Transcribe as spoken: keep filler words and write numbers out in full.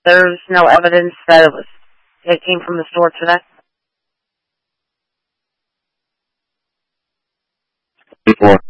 There's no evidence that it was it came from the store today? Before.